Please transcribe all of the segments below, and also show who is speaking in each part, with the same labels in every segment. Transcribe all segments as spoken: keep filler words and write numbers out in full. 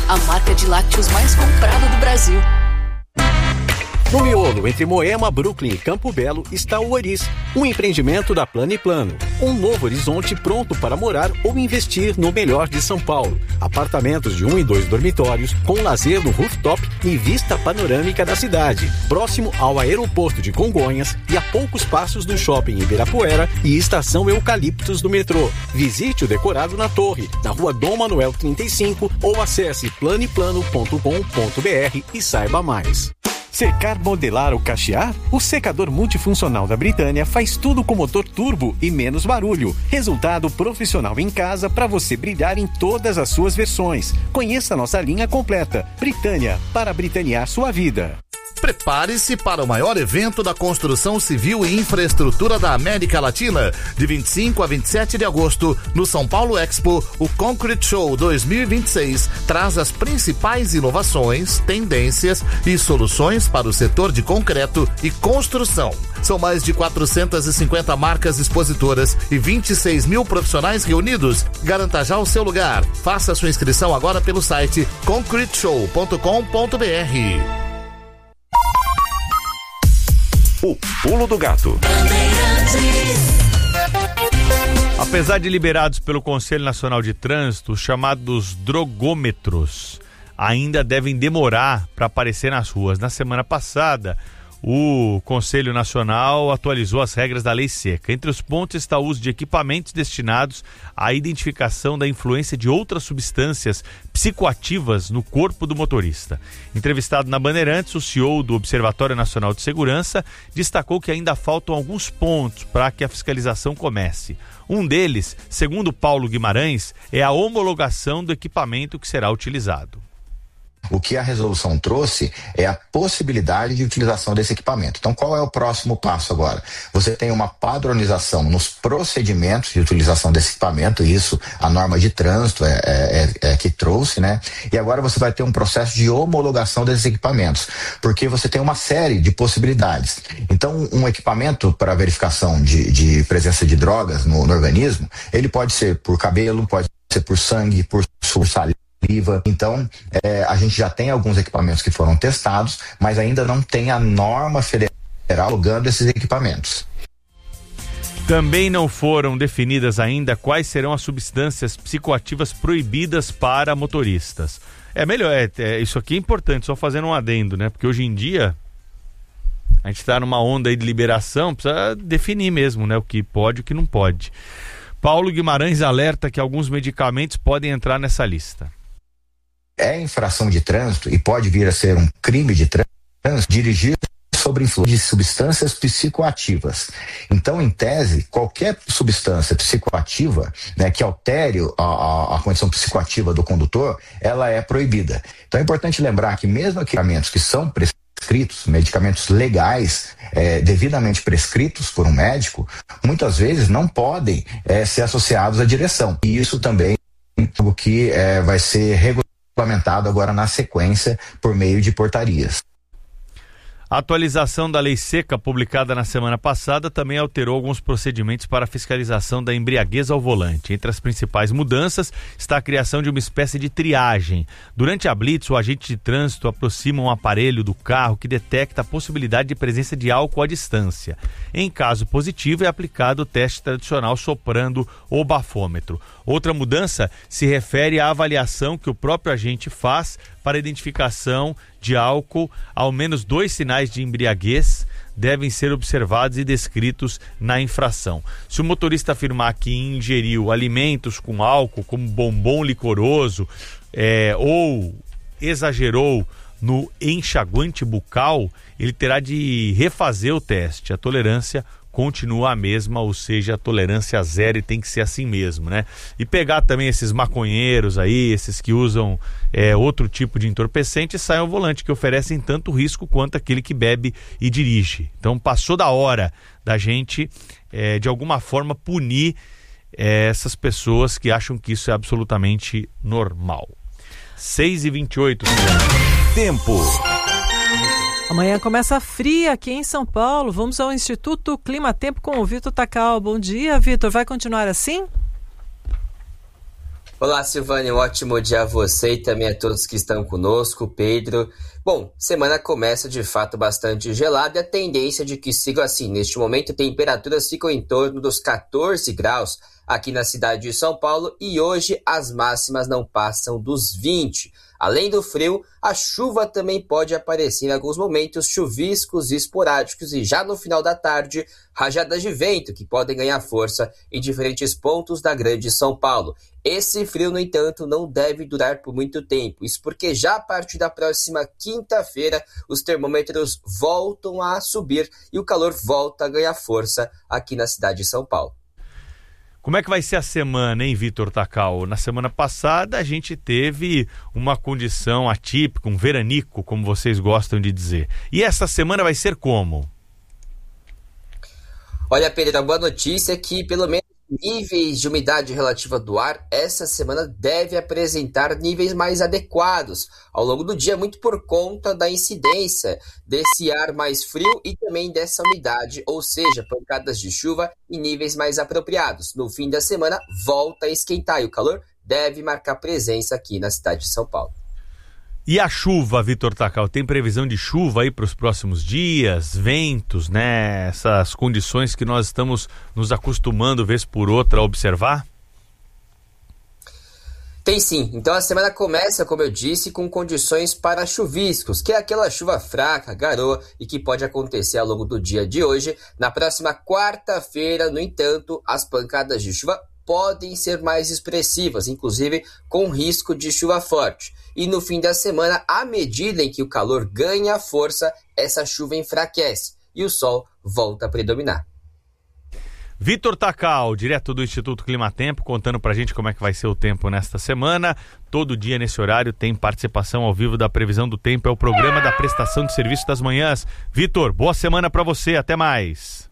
Speaker 1: a marca de lácteos mais comprada do Brasil.
Speaker 2: No miolo entre Moema, Brooklyn e Campo Belo está o Oris, um empreendimento da Plano e Plano. Um novo horizonte pronto para morar ou investir no melhor de São Paulo. Apartamentos de um e dois dormitórios, com lazer no rooftop e vista panorâmica da cidade. Próximo ao aeroporto de Congonhas e a poucos passos do shopping Ibirapuera e estação Eucaliptos do metrô. Visite o decorado na torre, na rua Dom Manuel trinta e cinco ou acesse plano e plano ponto com ponto br e saiba mais. Secar, modelar ou cachear? O secador multifuncional da Britânia faz tudo com motor turbo e menos barulho. Resultado profissional em casa para você brilhar em todas as suas versões. Conheça nossa linha completa. Britânia, para britanear sua vida.
Speaker 3: Prepare-se para o maior evento da construção civil e infraestrutura da América Latina. De vinte e cinco a vinte e sete de agosto, no São Paulo Expo, o Concrete Show dois mil e vinte e seis traz as principais inovações, tendências e soluções para o setor de concreto e construção. São mais de quatrocentas e cinquenta marcas expositoras e vinte e seis mil profissionais reunidos. Garanta já o seu lugar. Faça sua inscrição agora pelo site concrete show ponto com ponto br.
Speaker 4: O Pulo do Gato.
Speaker 5: Apesar de liberados pelo Conselho Nacional de Trânsito, os chamados drogômetros ainda devem demorar para aparecer nas ruas. Na semana passada, o Conselho Nacional atualizou as regras da Lei Seca. Entre os pontos está o uso de equipamentos destinados à identificação da influência de outras substâncias psicoativas no corpo do motorista. Entrevistado na Bandeirantes, o C E O do Observatório Nacional de Segurança destacou que ainda faltam alguns pontos para que a fiscalização comece. Um deles, segundo Paulo Guimarães, é a homologação do equipamento que será utilizado.
Speaker 6: O que a resolução trouxe é a possibilidade de utilização desse equipamento. Então, qual é o próximo passo agora? Você tem uma padronização nos procedimentos de utilização desse equipamento, isso a norma de trânsito é, é, é que trouxe, né? E agora você vai ter um processo de homologação desses equipamentos, porque você tem uma série de possibilidades. Então, um equipamento para verificação de, de presença de drogas no, no organismo, ele pode ser por cabelo, pode ser por sangue, por saliva. Então, é, a gente já tem alguns equipamentos que foram testados, mas ainda não tem a norma federal homologando esses equipamentos.
Speaker 5: Também não foram definidas ainda quais serão as substâncias psicoativas proibidas para motoristas. É melhor, é, é, isso aqui é importante, só fazendo um adendo, né? Porque hoje em dia a gente está numa onda aí de liberação, precisa definir mesmo, né? O que pode e o que não pode. Paulo Guimarães alerta que alguns medicamentos podem entrar nessa lista.
Speaker 6: É infração de trânsito e pode vir a ser um crime de trânsito dirigir sobre influência de substâncias psicoativas. Então, em tese, qualquer substância psicoativa, né, que altere a, a, a condição psicoativa do condutor, ela é proibida. Então, é importante lembrar que mesmo equipamentos que são prescritos, medicamentos legais, é, devidamente prescritos por um médico, muitas vezes não podem é, ser associados à direção. E isso também é algo que é, vai ser regulamentado agora na sequência por meio de portarias.
Speaker 5: A atualização da Lei Seca, publicada na semana passada, também alterou alguns procedimentos para a fiscalização da embriaguez ao volante. Entre as principais mudanças está a criação de uma espécie de triagem. Durante a blitz, o agente de trânsito aproxima um aparelho do carro que detecta a possibilidade de presença de álcool à distância. Em caso positivo, é aplicado o teste tradicional soprando o bafômetro. Outra mudança se refere à avaliação que o próprio agente faz para a identificação de álcool. Ao menos dois sinais de embriaguez devem ser observados e descritos na infração. Se o motorista afirmar que ingeriu alimentos com álcool, como bombom licoroso, é, ou exagerou no enxaguante bucal, ele terá de refazer o teste. A tolerância continua a mesma, ou seja, a tolerância zero, e tem que ser assim mesmo, né? E pegar também esses maconheiros aí, esses que usam é, outro tipo de entorpecente, e saem ao volante, que oferecem tanto risco quanto aquele que bebe e dirige. Então passou da hora da gente, é, de alguma forma, punir é, essas pessoas que acham que isso é absolutamente normal. seis e vinte e oito.
Speaker 4: Tempo.
Speaker 7: Amanhã começa fria aqui em São Paulo. Vamos ao Instituto Clima Tempo com o Vitor Takal. Bom dia, Vitor. Vai continuar assim?
Speaker 8: Olá, Silvânia, um ótimo dia a você e também a todos que estão conosco, Pedro. Bom, semana começa de fato bastante gelada e a tendência de que siga assim. Neste momento, temperaturas ficam em torno dos catorze graus aqui na cidade de São Paulo e hoje as máximas não passam dos vinte. Além do frio, a chuva também pode aparecer em alguns momentos, chuviscos e esporádicos e já no final da tarde, rajadas de vento que podem ganhar força em diferentes pontos da grande São Paulo. Esse frio, no entanto, não deve durar por muito tempo, isso porque já a partir da próxima quinta-feira os termômetros voltam a subir e o calor volta a ganhar força aqui na cidade de São Paulo.
Speaker 5: Como é que vai ser a semana, hein, Vitor Tacal? Na semana passada a gente teve uma condição atípica, um veranico, como vocês gostam de dizer. E essa semana vai ser como?
Speaker 8: Olha, Pedro, a boa notícia é que pelo menos níveis de umidade relativa do ar, essa semana deve apresentar níveis mais adequados ao longo do dia, muito por conta da incidência desse ar mais frio e também dessa umidade, ou seja, pancadas de chuva e níveis mais apropriados. No fim da semana, volta a esquentar e o calor deve marcar presença aqui na cidade de São Paulo.
Speaker 5: E a chuva, Vitor Tacal? Tem previsão de chuva aí para os próximos dias, ventos, né? Essas condições que nós estamos nos acostumando, vez por outra, a observar?
Speaker 8: Tem sim. Então a semana começa, como eu disse, com condições para chuviscos, que é aquela chuva fraca, garoa, e que pode acontecer ao longo do dia de hoje. Na próxima quarta-feira, no entanto, as pancadas de chuva podem ser mais expressivas, inclusive com risco de chuva forte. E no fim da semana, à medida em que o calor ganha força, essa chuva enfraquece e o sol volta a predominar.
Speaker 5: Vitor Tacal, direto do Instituto Climatempo, contando pra gente como é que vai ser o tempo nesta semana. Todo dia nesse horário tem participação ao vivo da Previsão do Tempo, é o programa da prestação de serviço das manhãs. Vitor, boa semana pra você, até mais.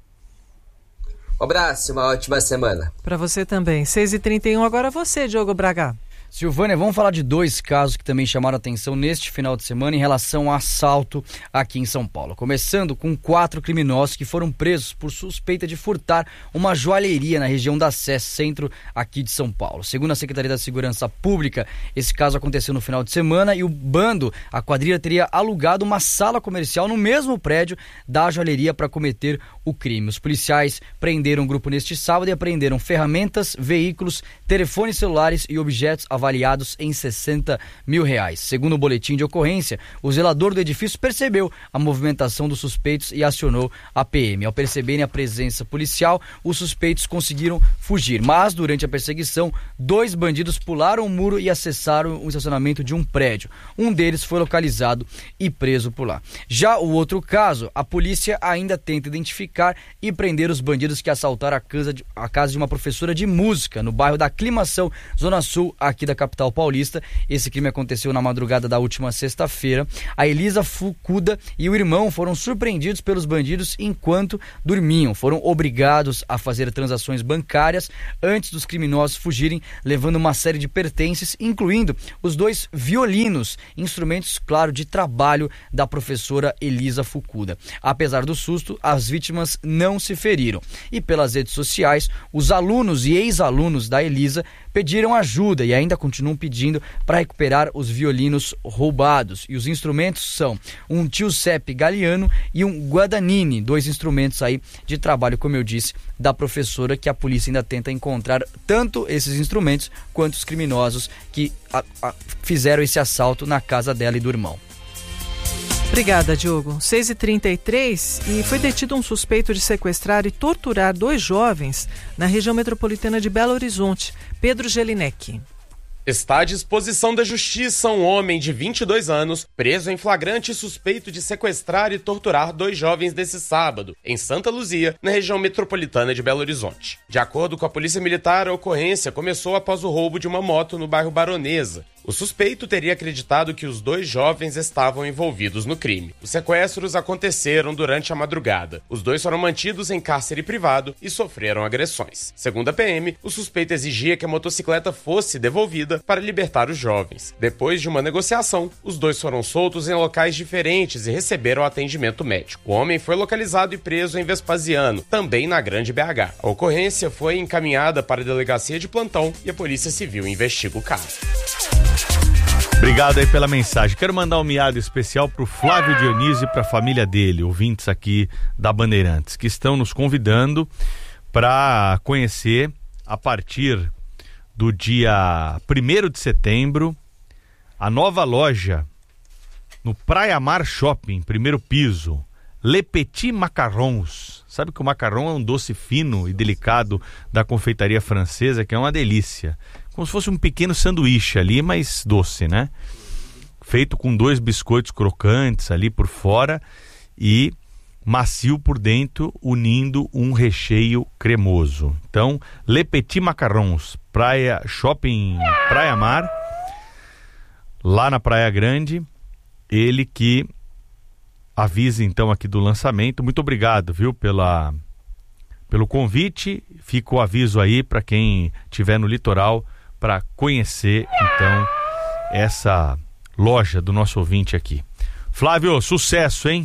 Speaker 8: Um abraço, uma ótima semana.
Speaker 7: Para você também. seis e trinta e um, agora você, Diogo Braga.
Speaker 9: Silvânia, vamos falar de dois casos que também chamaram atenção neste final de semana em relação ao assalto aqui em São Paulo. Começando com quatro criminosos que foram presos por suspeita de furtar uma joalheria na região da Sé, centro aqui de São Paulo. Segundo a Secretaria da Segurança Pública, esse caso aconteceu no final de semana e o bando, a quadrilha, teria alugado uma sala comercial no mesmo prédio da joalheria para cometer o crime. Os policiais prenderam o grupo neste sábado e apreenderam ferramentas, veículos, telefones celulares e objetos avaliados em sessenta mil reais. Segundo o boletim de ocorrência, o zelador do edifício percebeu a movimentação dos suspeitos e acionou a P M. Ao perceberem a presença policial, os suspeitos conseguiram fugir, mas durante a perseguição, dois bandidos pularam o muro e acessaram o estacionamento de um prédio. Um deles foi localizado e preso por lá. Já o outro caso, a polícia ainda tenta identificar e prender os bandidos que assaltaram a casa de, a casa de uma professora de música no bairro da Aclimação, Zona Sul, aqui da capital paulista. Esse crime aconteceu na madrugada da última sexta-feira. A Elisa Fukuda e o irmão foram surpreendidos pelos bandidos enquanto dormiam. Foram obrigados a fazer transações bancárias antes dos criminosos fugirem, levando uma série de pertences, incluindo os dois violinos, instrumentos, claro, de trabalho da professora Elisa Fukuda. Apesar do susto, as vítimas não se feriram. E pelas redes sociais, os alunos e ex-alunos da Elisa pediram ajuda e ainda continuam pedindo para recuperar os violinos roubados. E os instrumentos são um Giuseppe Galliano e um Guadagnini, dois instrumentos aí de trabalho, como eu disse, da professora, que a polícia ainda tenta encontrar tanto esses instrumentos quanto os criminosos que a, a, fizeram esse assalto na casa dela e do irmão.
Speaker 7: Obrigada, Diogo. seis e trinta e três e foi detido um suspeito de sequestrar e torturar dois jovens na região metropolitana de Belo Horizonte. Pedro Gelinek.
Speaker 10: Está à disposição da justiça um homem de vinte e dois anos, preso em flagrante e suspeito de sequestrar e torturar dois jovens desse sábado, em Santa Luzia, na região metropolitana de Belo Horizonte. De acordo com a Polícia Militar, a ocorrência começou após o roubo de uma moto no bairro Baronesa. O suspeito teria acreditado que os dois jovens estavam envolvidos no crime. Os sequestros aconteceram durante a madrugada. Os dois foram mantidos em cárcere privado e sofreram agressões. Segundo a P M, o suspeito exigia que a motocicleta fosse devolvida para libertar os jovens. Depois de uma negociação, os dois foram soltos em locais diferentes e receberam atendimento médico. O homem foi localizado e preso em Vespasiano, também na Grande B H. A ocorrência foi encaminhada para a delegacia de plantão e a Polícia Civil investiga o caso.
Speaker 5: Obrigado aí pela mensagem. Quero mandar um miado especial pro Flávio Dionísio e pra família dele, ouvintes aqui da Bandeirantes, que estão nos convidando para conhecer a partir do dia primeiro de setembro a nova loja no Praia Mar Shopping, primeiro piso, Le Petit Macarons. Sabe que o macarrão é um doce fino e delicado da confeitaria francesa, que é uma delícia. Como se fosse um pequeno sanduíche ali, mas doce, né? Feito com dois biscoitos crocantes ali por fora e macio por dentro, unindo um recheio cremoso. Então, Le Petit Macarons, Praia Shopping Praia Mar, lá na Praia Grande. Ele que avisa então aqui do lançamento. Muito obrigado, viu, pela, pelo convite. Fica o aviso aí para quem estiver no litoral para conhecer então essa loja do nosso ouvinte aqui. Flávio, sucesso, hein?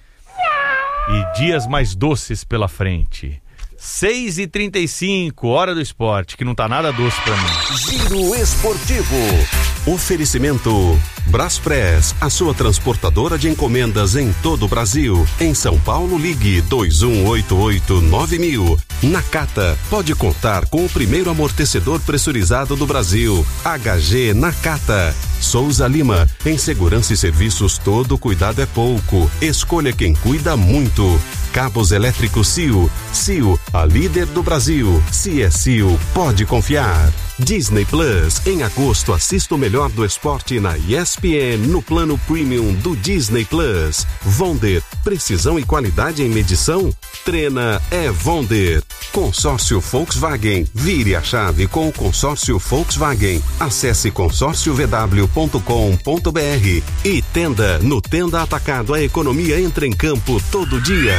Speaker 5: E dias mais doces pela frente. seis e trinta e cinco, hora do esporte, que não tá nada doce pra mim.
Speaker 11: Giro Esportivo. Oferecimento Braspress, a sua transportadora de encomendas em todo o Brasil. Em São Paulo, ligue dois um oito oito nove mil. Nakata, pode contar com o primeiro amortecedor pressurizado do Brasil. H G Nakata. Souza Lima, em segurança e serviços todo cuidado é pouco. Escolha quem cuida muito. Cabos elétricos C I O. C I O, a líder do Brasil. Se é C I O, pode confiar. Disney Plus, em agosto assista o melhor do esporte na E S P N no plano premium do Disney Plus. Vonder, precisão e qualidade em medição? Treina é Vonder. Consórcio Volkswagen, vire a chave com o consórcio Volkswagen. Acesse consórcio v w ponto com ponto b r. E Tenda, no Tenda Atacado a economia entra em campo todo dia.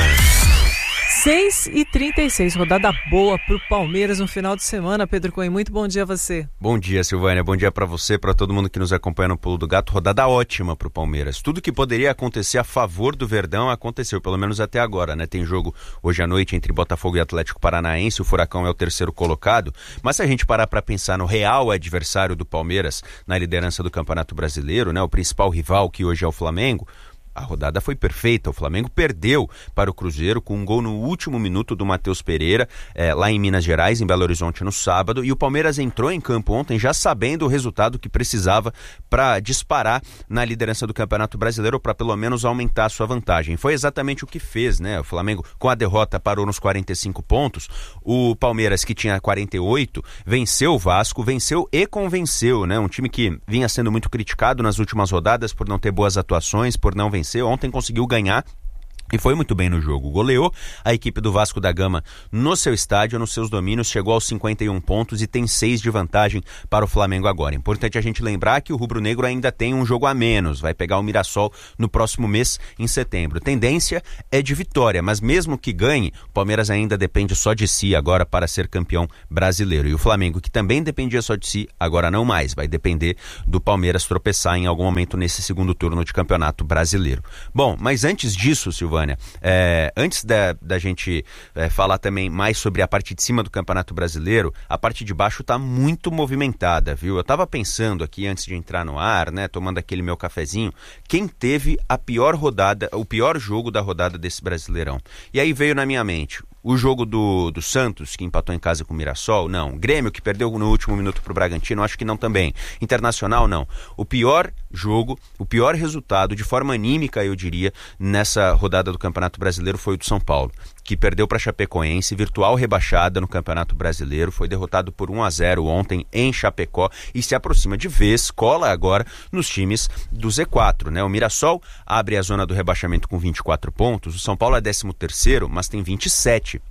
Speaker 7: seis e trinta e seis, rodada boa pro Palmeiras no final de semana. Pedro Cohen, muito bom dia a você.
Speaker 12: Bom dia, Silvânia, bom dia para você, para todo mundo que nos acompanha no Pulo do Gato. Rodada ótima pro Palmeiras. Tudo que poderia acontecer a favor do Verdão aconteceu, pelo menos até agora, né? Tem jogo hoje à noite entre Botafogo e Atlético Paranaense, o Furacão é o terceiro colocado, mas se a gente parar para pensar no real adversário do Palmeiras na liderança do Campeonato Brasileiro, né? O principal rival, que hoje é o Flamengo, a rodada foi perfeita. O Flamengo perdeu para o Cruzeiro com um gol no último minuto do Matheus Pereira, é, lá em Minas Gerais, em Belo Horizonte, no sábado. E o Palmeiras entrou em campo ontem já sabendo o resultado que precisava para disparar na liderança do Campeonato Brasileiro, ou para pelo menos aumentar a sua vantagem. Foi exatamente o que fez, né? O Flamengo, com a derrota, parou nos quarenta e cinco pontos. O Palmeiras, que tinha quarenta e oito, venceu o Vasco, venceu e convenceu, né? Um time que vinha sendo muito criticado nas últimas rodadas por não ter boas atuações, por não vencer. Ontem conseguiu ganhar e foi muito bem no jogo. Goleou a equipe do Vasco da Gama no seu estádio, nos seus domínios, chegou aos cinquenta e um pontos e tem seis de vantagem para o Flamengo agora. Importante a gente lembrar que o rubro-negro ainda tem um jogo a menos, vai pegar o Mirassol no próximo mês, em setembro. Tendência é de vitória, mas mesmo que ganhe, o Palmeiras ainda depende só de si agora para ser campeão brasileiro. E o Flamengo, que também dependia só de si, agora não mais, vai depender do Palmeiras tropeçar em algum momento nesse segundo turno de Campeonato Brasileiro. Bom, mas antes disso, Silvânia, É, antes da, da gente é, falar também mais sobre a parte de cima do Campeonato Brasileiro, a parte de baixo está muito movimentada, viu? Eu estava pensando aqui antes de entrar no ar, né, tomando aquele meu cafezinho, quem teve a pior rodada, o pior jogo da rodada desse Brasileirão. E aí veio na minha mente o jogo do, do Santos, que empatou em casa com o Mirassol, não. Grêmio, que perdeu no último minuto para o Bragantino, acho que não também. Internacional, não. O pior jogo, o pior resultado, de forma anímica, eu diria, nessa rodada do Campeonato Brasileiro foi o do São Paulo, que perdeu para a Chapecoense, virtual rebaixada no Campeonato Brasileiro, foi derrotado por um a zero ontem em Chapecó e se aproxima de vez, cola agora nos times do Z quatro, né? O Mirassol abre a zona do rebaixamento com vinte e quatro pontos, o São Paulo é décimo terceiro, mas tem vinte e sete.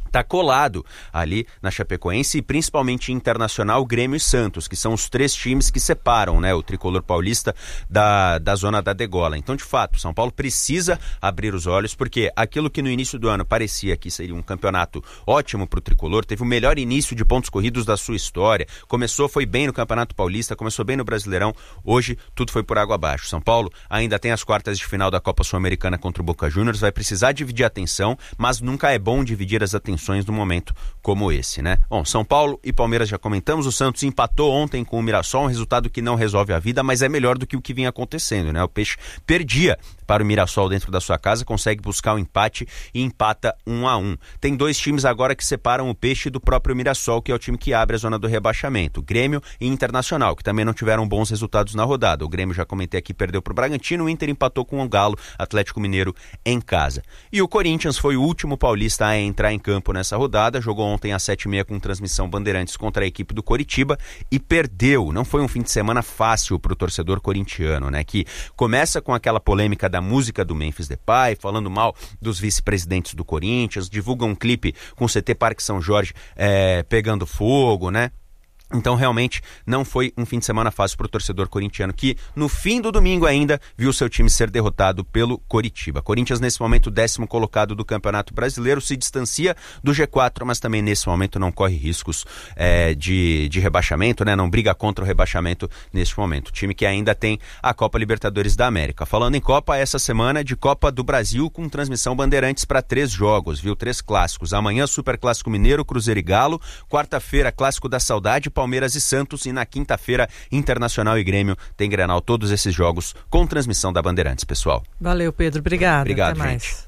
Speaker 12: Está colado ali na Chapecoense e principalmente Internacional, Grêmio e Santos, que são os três times que separam, né, o tricolor paulista da, da zona da degola. Então, de fato, São Paulo precisa abrir os olhos, porque aquilo que no início do ano parecia que seria um campeonato ótimo para o tricolor, teve o melhor início de pontos corridos da sua história, começou, foi bem no Campeonato Paulista, começou bem no Brasileirão, hoje tudo foi por água abaixo. São Paulo ainda tem as quartas de final da Copa Sul-Americana contra o Boca Juniors, vai precisar dividir a atenção, mas nunca é bom dividir as atenções no momento como esse, né? Bom, São Paulo e Palmeiras já comentamos, o Santos empatou ontem com o Mirassol, um resultado que não resolve a vida, mas é melhor do que o que vinha acontecendo, né? O Peixe perdia para o Mirassol dentro da sua casa, consegue buscar o empate e empata um a um. Tem dois times agora que separam o Peixe do próprio Mirassol, que é o time que abre a zona do rebaixamento, Grêmio e Internacional, que também não tiveram bons resultados na rodada. O Grêmio, já comentei aqui, perdeu para o Bragantino, o Inter empatou com o Galo, Atlético Mineiro em casa. E o Corinthians foi o último paulista a entrar em campo nessa rodada, jogou ontem às sete e meia com transmissão Bandeirantes contra a equipe do Coritiba e perdeu. Não foi um fim de semana fácil para o torcedor corintiano, né? Que começa com aquela polêmica da música do Memphis Depay, falando mal dos vice-presidentes do Corinthians, divulga um clipe com o C T Parque São Jorge é, pegando fogo, né? Então, realmente, não foi um fim de semana fácil para o torcedor corintiano, que no fim do domingo ainda viu seu time ser derrotado pelo Coritiba. Corinthians, nesse momento, décimo colocado do Campeonato Brasileiro, se distancia do G quatro, mas também nesse momento não corre riscos é, de, de rebaixamento, né? Não briga contra o rebaixamento neste momento. O time que ainda tem a Copa Libertadores da América. Falando em Copa, essa semana de Copa do Brasil, com transmissão Bandeirantes para três jogos, viu? Três clássicos. Amanhã, Super Clássico Mineiro, Cruzeiro e Galo. Quarta-feira, Clássico da Saudade, Palmeiras e Santos, e na quinta-feira Internacional e Grêmio. Tem Grenal, todos esses jogos com transmissão da Bandeirantes, pessoal.
Speaker 7: Valeu, Pedro, obrigado.
Speaker 12: Obrigado,
Speaker 7: até
Speaker 12: gente.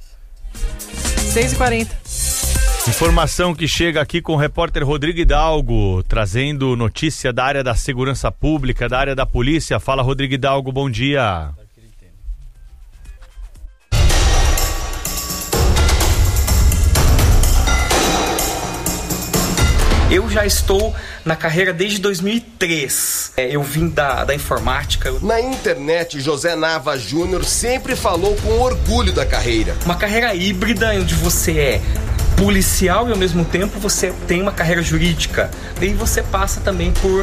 Speaker 7: Mais. seis e quarenta.
Speaker 5: Informação que chega aqui com o repórter Rodrigo Hidalgo, trazendo notícia da área da segurança pública, da área da polícia. Fala, Rodrigo Hidalgo, bom dia.
Speaker 13: Eu já estou na carreira desde dois mil e três. É, eu vim da, da informática.
Speaker 14: Na internet, José Navas Júnior sempre falou com orgulho da carreira.
Speaker 13: Uma carreira híbrida onde você é policial e ao mesmo tempo você tem uma carreira jurídica. Daí você passa também por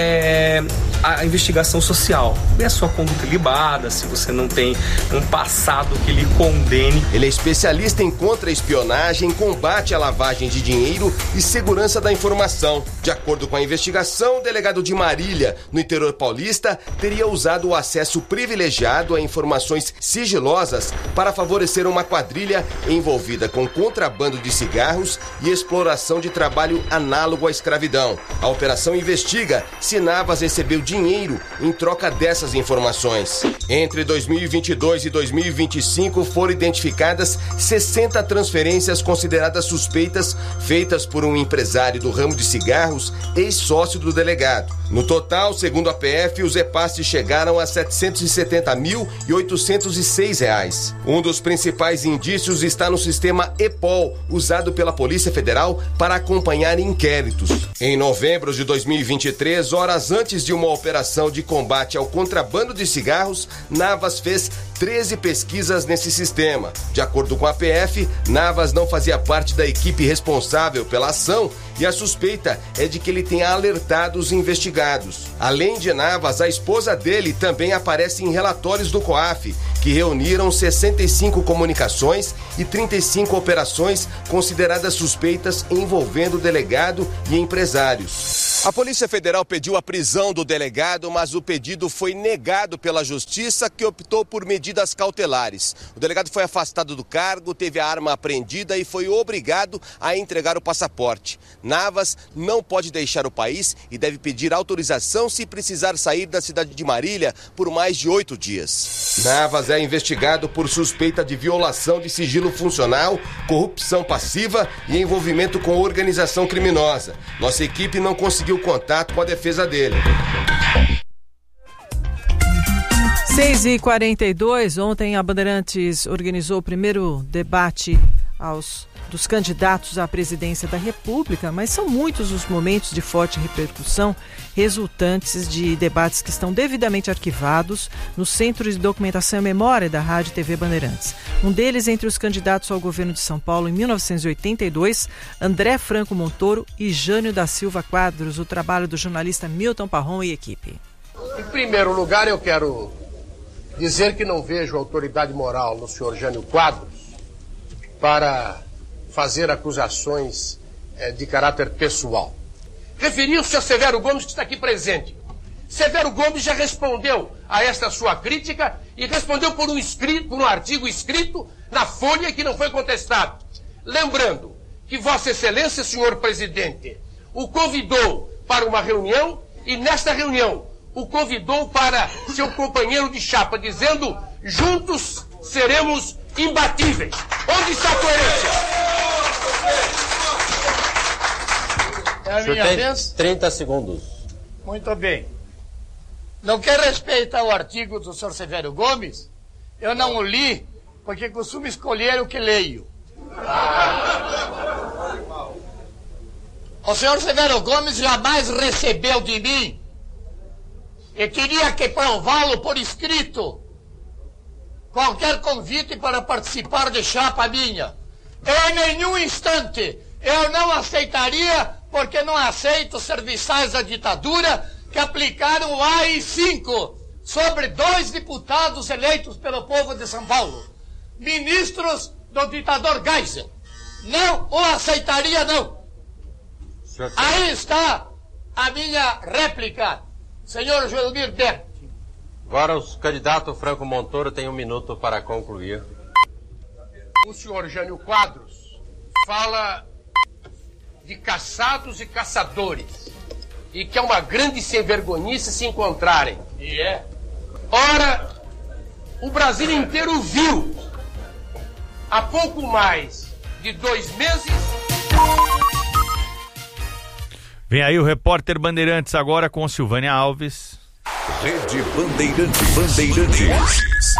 Speaker 13: é, a investigação social. Ver a sua conduta ilibada, se você não tem um passado que lhe condene.
Speaker 14: Ele é especialista em contra-espionagem, combate à lavagem de dinheiro e segurança da informação. De acordo com a investigação, o delegado de Marília, no interior paulista, teria usado o acesso privilegiado a informações sigilosas para favorecer uma quadrilha envolvida com contrabando de cigarros e exploração de trabalho análogo à escravidão. A operação investiga se Navas recebeu dinheiro em troca dessas informações. Entre dois mil e vinte e dois e dois mil e vinte e cinco foram identificadas sessenta transferências consideradas suspeitas feitas por um empresário do ramo de cigarros, ex-sócio do delegado. No total, segundo a P F, os repasses chegaram a setecentos e setenta mil e oitocentos e seis reais. Um dos principais indícios está no sistema EPOL, usado pela Polícia Federal para acompanhar inquéritos. Em novembro de dois mil e vinte e três, horas antes de uma operação de combate ao contrabando de cigarros, Navas fez treze pesquisas nesse sistema. De acordo com a P F, Navas não fazia parte da equipe responsável pela ação e a suspeita é de que ele tenha alertado os investigados. Além de Navas, a esposa dele também aparece em relatórios do COAF, que reuniram sessenta e cinco comunicações e trinta e cinco operações consideradas suspeitas envolvendo o delegado e empresários. A Polícia Federal pediu a prisão do delegado, mas o pedido foi negado pela Justiça, que optou por medidas cautelares. O delegado foi afastado do cargo, teve a arma apreendida e foi obrigado a entregar o passaporte. Navas não pode deixar o país e deve pedir autorização se precisar sair da cidade de Marília por mais de oito dias. Navas é investigado por suspeita de violação de sigilo funcional, corrupção passiva e envolvimento com organização criminosa. Nossa equipe não conseguiu contato com a defesa dele.
Speaker 7: seis e quarenta e dois, ontem a Bandeirantes organizou o primeiro debate aos dos candidatos à presidência da República, mas são muitos os momentos de forte repercussão resultantes de debates que estão devidamente arquivados no Centro de Documentação e Memória da Rádio e T V Bandeirantes. Um deles entre os candidatos ao governo de São Paulo em mil novecentos e oitenta e dois, André Franco Montoro e Jânio da Silva Quadros, o trabalho do jornalista Milton Parron e equipe.
Speaker 15: Em primeiro lugar, eu quero dizer que não vejo autoridade moral no senhor Jânio Quadros para fazer acusações eh, de caráter pessoal. Referiu-se a Severo Gomes, que está aqui presente. Severo Gomes já respondeu a esta sua crítica e respondeu por um, escrito, por um artigo escrito na Folha que não foi contestado. Lembrando que Vossa Excelência, senhor presidente, o convidou para uma reunião e nesta reunião o convidou para seu companheiro de chapa, dizendo: juntos seremos imbatíveis. Onde está a coerência? É a minha vez?
Speaker 16: trinta segundos.
Speaker 15: Muito bem. Não quer respeitar o artigo do senhor Severo Gomes? Eu não o li, porque costumo escolher o que leio. O senhor Severo Gomes jamais recebeu de mim. Eu teria que prová-lo por escrito. Qualquer convite para participar de chapa minha. Em nenhum instante eu não aceitaria, porque não aceito serviçais da ditadura que aplicaram o A I cinco sobre dois deputados eleitos pelo povo de São Paulo, ministros do ditador Geisel. Não o aceitaria, não. Aí está a minha réplica, senhor Joelmir Berti.
Speaker 16: Agora o candidato Franco Montoro tem um minuto para concluir.
Speaker 15: O senhor Jânio Quadros fala de caçados e caçadores e que é uma grande sem-vergonhice se encontrarem. E é. Ora, o Brasil inteiro viu há pouco mais de dois meses.
Speaker 5: Vem aí o repórter Bandeirantes agora com Silvânia Alves.
Speaker 11: Rede Bandeirantes. Bandeirantes.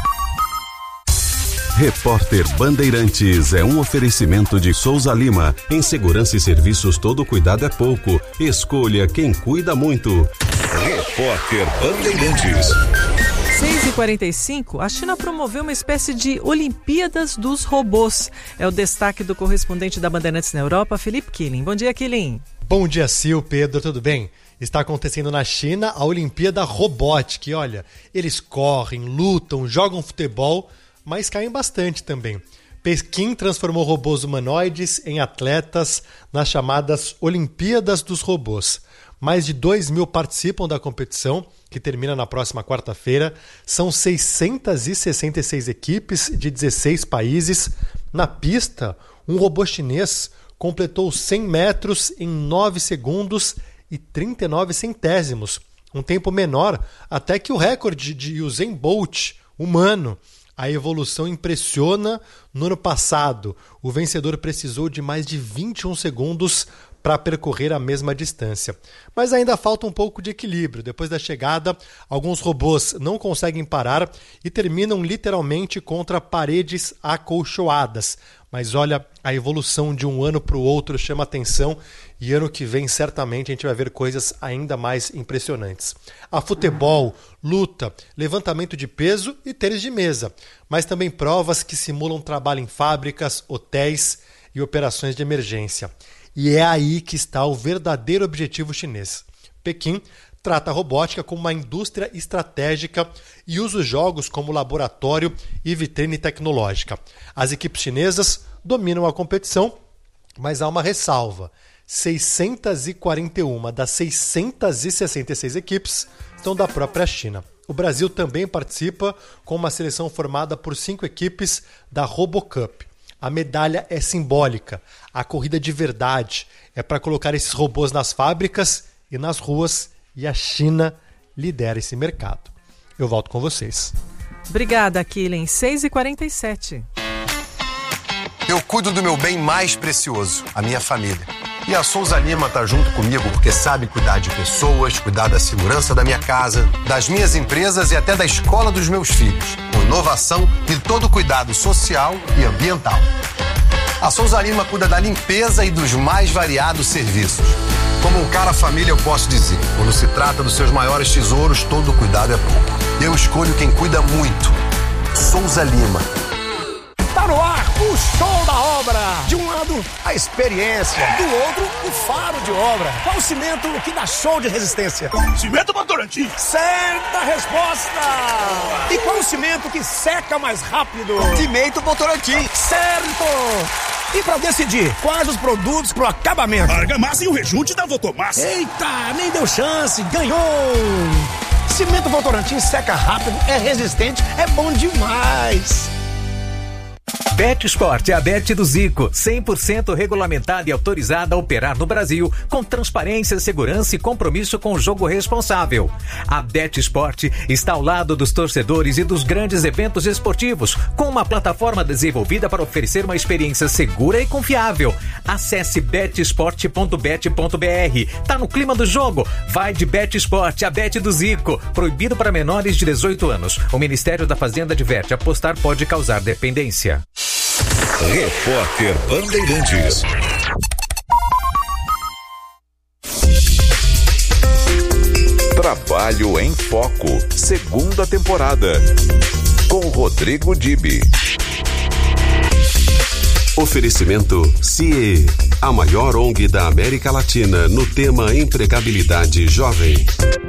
Speaker 11: Repórter Bandeirantes é um oferecimento de Souza Lima. Em segurança e serviços, todo cuidado é pouco. Escolha quem cuida muito. Repórter Bandeirantes.
Speaker 7: seis e quarenta e cinco, a China promoveu uma espécie de Olimpíadas dos Robôs. É o destaque do correspondente da Bandeirantes na Europa, Felipe Killing. Bom dia, Killing.
Speaker 17: Bom dia, Sil, Pedro, tudo bem? Está acontecendo na China a Olimpíada Robótica. E olha, eles correm, lutam, jogam futebol, mas caem bastante também. Pequim transformou robôs humanoides em atletas nas chamadas Olimpíadas dos Robôs. Mais de dois mil participam da competição, que termina na próxima quarta-feira. São seiscentas e sessenta e seis equipes de dezesseis países. Na pista, um robô chinês completou cem metros em nove segundos e trinta e nove centésimos, um tempo menor até que o recorde de Usain Bolt humano. A evolução impressiona. No ano passado, o vencedor precisou de mais de vinte e um segundos para percorrer a mesma distância. Mas ainda falta um pouco de equilíbrio. Depois da chegada, alguns robôs não conseguem parar e terminam literalmente contra paredes acolchoadas. Mas olha, a evolução de um ano para o outro chama atenção e ano que vem certamente a gente vai ver coisas ainda mais impressionantes. Há futebol, luta, levantamento de peso e tênis de mesa, mas também provas que simulam trabalho em fábricas, hotéis e operações de emergência. E é aí que está o verdadeiro objetivo chinês. Pequim trata a robótica como uma indústria estratégica e usa os jogos como laboratório e vitrine tecnológica. As equipes chinesas dominam a competição, mas há uma ressalva. seiscentas e quarenta e uma das seiscentas e sessenta e seis equipes estão da própria China. O Brasil também participa com uma seleção formada por cinco equipes da RoboCup. A medalha é simbólica. A corrida de verdade é para colocar esses robôs nas fábricas e nas ruas, e a China lidera esse mercado. Eu volto com vocês.
Speaker 7: Obrigada, Killing. seis e quarenta e sete.
Speaker 18: Eu cuido do meu bem mais precioso, a minha família. E a Souza Lima tá junto comigo porque sabe cuidar de pessoas, cuidar da segurança da minha casa, das minhas empresas e até da escola dos meus filhos. Com inovação e todo cuidado social e ambiental. A Souza Lima cuida da limpeza e dos mais variados serviços. Como um cara família, eu posso dizer, quando se trata dos seus maiores tesouros, todo cuidado é pouco. Eu escolho quem cuida muito. Souza Lima.
Speaker 19: Tá no ar o show da obra. De um lado, a experiência. Do outro, o faro de obra. Qual o cimento que dá show de resistência? Cimento Votorantim. Certa resposta. E qual o cimento que seca mais rápido? Cimento Votorantim. Certo. E pra decidir quais os produtos pro acabamento? Argamassa e o rejunte da Votomassa. Eita, nem deu chance. Ganhou. Cimento Votorantim seca rápido, é resistente, é bom demais.
Speaker 20: Bet Sport é a Bet do Zico, cem por cento regulamentada e autorizada a operar no Brasil, com transparência, segurança e compromisso com o jogo responsável. A Bet Sport está ao lado dos torcedores e dos grandes eventos esportivos, com uma plataforma desenvolvida para oferecer uma experiência segura e confiável. Acesse bet sport ponto bet ponto b r. Tá no clima do jogo? Vai de Bet Sport, a Bet do Zico. Proibido para menores de dezoito anos. O Ministério da Fazenda adverte: apostar pode causar dependência.
Speaker 4: Repórter Bandeirantes. Trabalho em Foco, segunda temporada, com Rodrigo Dibi.
Speaker 11: Oferecimento C I E, a maior O N G da América Latina no tema empregabilidade jovem.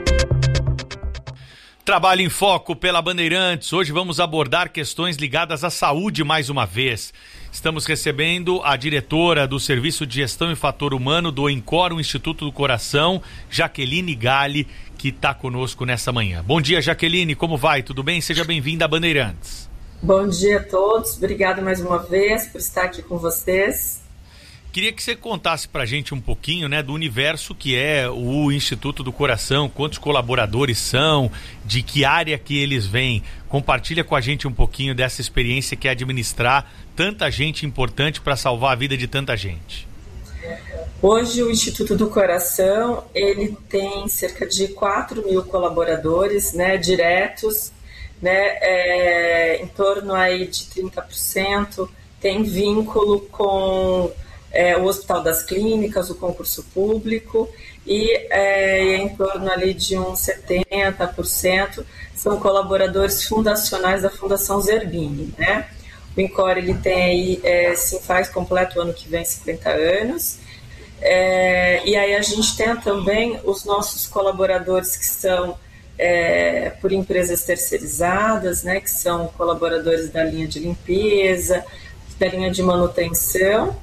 Speaker 5: Trabalho em Foco pela Bandeirantes. Hoje vamos abordar questões ligadas à saúde mais uma vez. Estamos recebendo a diretora do Serviço de Gestão e Fator Humano do INCOR, o Instituto do Coração, Jaqueline Galli, que está conosco nessa manhã. Bom dia, Jaqueline, como vai? Tudo bem? Seja bem-vinda a Bandeirantes.
Speaker 21: Bom dia a todos, obrigado mais uma vez por estar aqui com vocês.
Speaker 5: Queria que você contasse pra gente um pouquinho, né, do universo que é o Instituto do Coração, quantos colaboradores são, de que área que eles vêm. Compartilha com a gente um pouquinho dessa experiência que é administrar tanta gente importante para salvar a vida de tanta gente.
Speaker 21: Hoje o Instituto do Coração, ele tem cerca de quatro mil colaboradores, né, diretos, né, é, em torno aí de trinta por cento tem vínculo com É, o Hospital das Clínicas, o concurso público, e é, em torno ali de uns setenta por cento são colaboradores fundacionais da Fundação Zerbini, né? O INCOR, ele tem aí, é, se faz completo o ano que vem cinquenta anos, é, e aí a gente tem também os nossos colaboradores que são é, por empresas terceirizadas, né? Que são colaboradores da linha de limpeza, da linha de manutenção.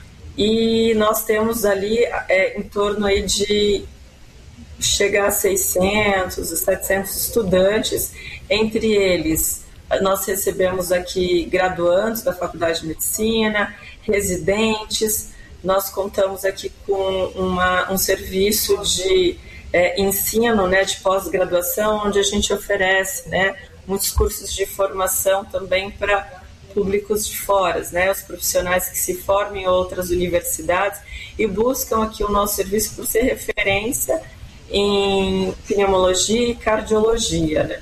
Speaker 21: E nós temos ali é, em torno aí de chegar a seiscentos, setecentos estudantes. Entre eles, nós recebemos aqui graduandos da Faculdade de Medicina, residentes. Nós contamos aqui com uma, um serviço de é, ensino, né, de pós-graduação, onde a gente oferece, né, muitos cursos de formação também para públicos de fora, né, os profissionais que se formam em outras universidades e buscam aqui o nosso serviço por ser referência em pneumologia e cardiologia, né?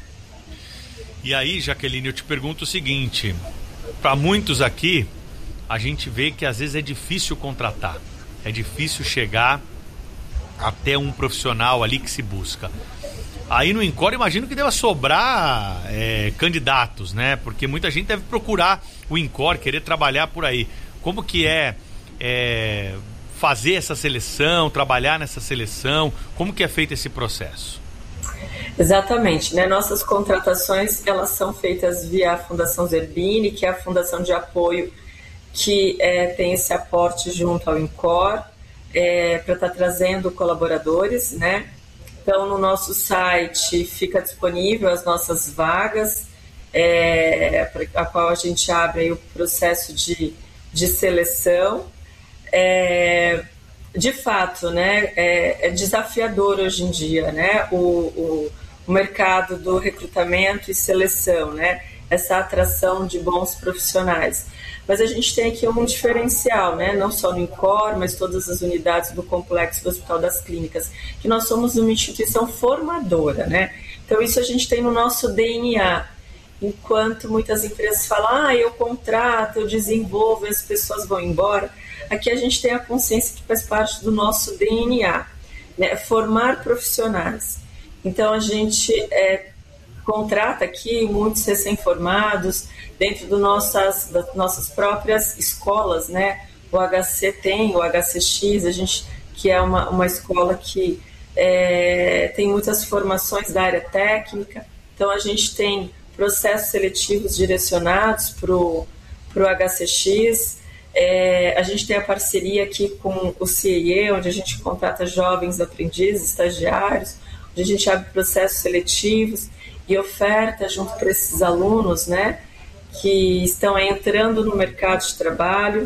Speaker 5: E aí, Jaqueline, eu te pergunto o seguinte, para muitos aqui, a gente vê que às vezes é difícil contratar, é difícil chegar até um profissional ali que se busca. Aí no INCOR, imagino que deva sobrar é, candidatos, né? Porque muita gente deve procurar o INCOR, querer trabalhar por aí. Como que é, é fazer essa seleção, trabalhar nessa seleção? Como que é feito esse processo?
Speaker 21: Exatamente, né? Nossas contratações, elas são feitas via a Fundação Zerbini, que é a fundação de apoio que é, tem esse aporte junto ao INCOR, é, para estar tá trazendo colaboradores, né? Então, no nosso site fica disponível as nossas vagas, é, a qual a gente abre aí o processo de, de seleção. É, de fato, né, é, é desafiador hoje em dia, né, o, o, o mercado do recrutamento e seleção, né, essa atração de bons profissionais. Mas a gente tem aqui um diferencial, né? Não só no INCOR, mas todas as unidades do complexo do Hospital das Clínicas, que nós somos uma instituição formadora, né? Então isso a gente tem no nosso D N A. enquanto muitas empresas falam, ah, eu contrato, eu desenvolvo e as pessoas vão embora, aqui a gente tem a consciência que faz parte do nosso D N A, né? Formar profissionais. Então a gente é, contrata aqui muitos recém-formados dentro do nossas, das nossas próprias escolas, né? O H C tem, o H C X, a gente, que é uma, uma escola que é, tem muitas formações da área técnica, então a gente tem processos seletivos direcionados para o H C X, é, a gente tem a parceria aqui com o C I E, onde a gente contrata jovens aprendizes, estagiários, onde a gente abre processos seletivos e oferta junto para esses alunos, né, que estão entrando no mercado de trabalho.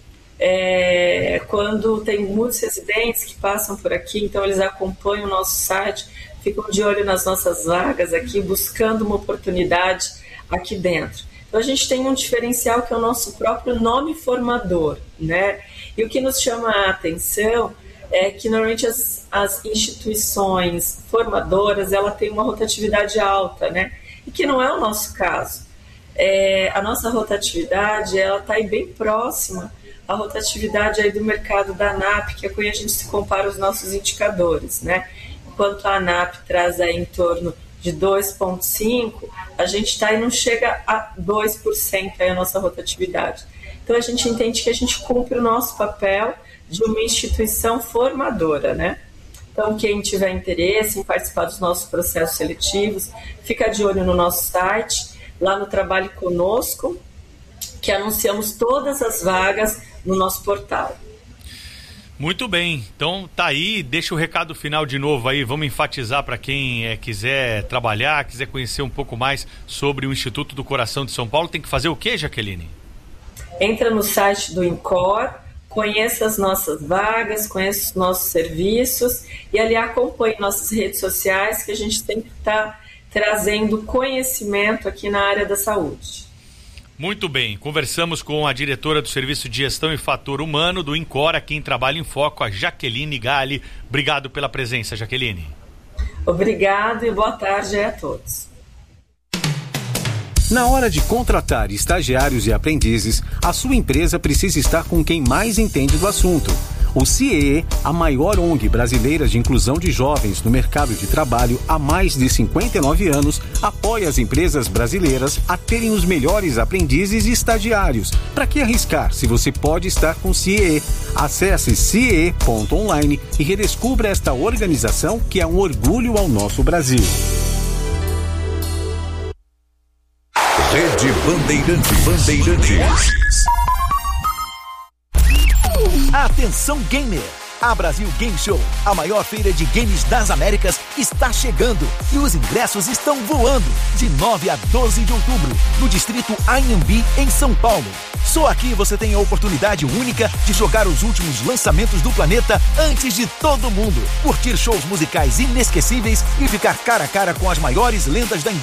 Speaker 21: É, quando tem muitos residentes que passam por aqui, então eles acompanham o nosso site, ficam de olho nas nossas vagas aqui, buscando uma oportunidade aqui dentro. Então a gente tem um diferencial que é o nosso próprio nome formador, né? E o que nos chama a atenção é que normalmente as, as instituições formadoras, ela tem uma rotatividade alta, né? E que não é o nosso caso. É, a nossa rotatividade, ela está aí bem próxima à rotatividade aí do mercado da ANAP, que é com a gente se compara os nossos indicadores, né? Enquanto a ANAP traz aí em torno de dois vírgula cinco, a gente está e não chega a dois por cento aí a nossa rotatividade. Então a gente entende que a gente cumpre o nosso papel de uma instituição formadora, né? Então quem tiver interesse em participar dos nossos processos seletivos, fica de olho no nosso site, lá no Trabalhe Conosco, que anunciamos todas as vagas no nosso portal.
Speaker 5: Muito bem, então tá aí, deixa o recado final de novo aí, vamos enfatizar para quem é, quiser trabalhar, quiser conhecer um pouco mais sobre o Instituto do Coração de São Paulo, tem que fazer o quê, Jaqueline?
Speaker 21: Entra no site do INCOR, conheça as nossas vagas, conheça os nossos serviços e ali acompanhe nossas redes sociais, que a gente sempre está trazendo conhecimento aqui na área da saúde.
Speaker 5: Muito bem, conversamos com a diretora do Serviço de Gestão e Fator Humano do INCOR, aqui em Trabalho em Foco, a Jaqueline Galli. Obrigado pela presença, Jaqueline.
Speaker 21: Obrigado e boa tarde a todos.
Speaker 2: Na hora de contratar estagiários e aprendizes, a sua empresa precisa estar com quem mais entende do assunto. O C I E, a maior O N G brasileira de inclusão de jovens no mercado de trabalho há mais de cinquenta e nove anos, apoia as empresas brasileiras a terem os melhores aprendizes e estagiários. Para que arriscar se você pode estar com o C I E? Acesse C I E ponto online e redescubra esta organização que é um orgulho ao nosso Brasil.
Speaker 4: Rede Bandeirantes. Bandeirantes.
Speaker 1: Atenção gamer! A Brasil Game Show, a maior feira de games das Américas, está chegando e os ingressos estão voando de nove a doze de outubro no distrito Anhembi, em São Paulo. Só aqui você tem a oportunidade única de jogar os últimos lançamentos do planeta antes de todo mundo, curtir shows musicais inesquecíveis e ficar cara a cara com as maiores lendas da indústria